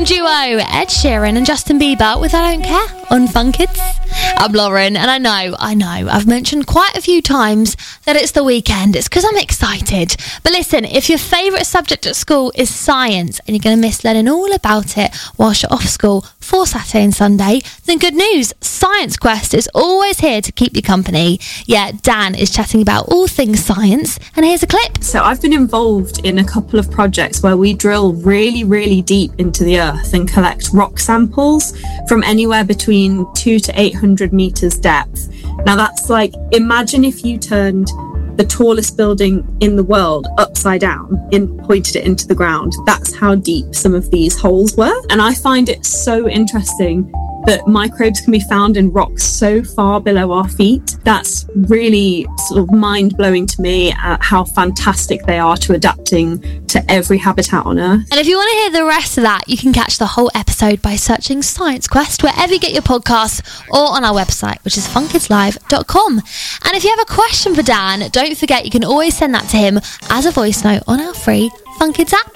dream duo, Ed Sheeran and Justin Bieber with I Don't Care on Fun Kids. I'm Lauren, and I know, I've mentioned quite a few times that it's the weekend. It's because I'm excited. But listen, if your favourite subject at school is science and you're going to miss learning all about it whilst you're off school for Saturday and Sunday, then good news, Science Quest is always here to keep you company. Yeah, Dan is chatting about all things science, and here's a clip. So I've been involved in a couple of projects where we drill really, really deep into the earth and collect rock samples from anywhere between 200 to 800 meters depth. Now that's like, imagine if you turned the tallest building in the world upside down and pointed it into the ground. That's how deep some of these holes were. And I find it so interesting that microbes can be found in rocks so far below our feet. That's really sort of mind-blowing to me how fantastic they are to adapting to every habitat on Earth. And if you want to hear the rest of that, you can catch the whole episode by searching Science Quest wherever you get your podcasts or on our website, which is funkidslive.com. And if you have a question for Dan, don't forget you can always send that to him as a voice note on our free Fun Kids app.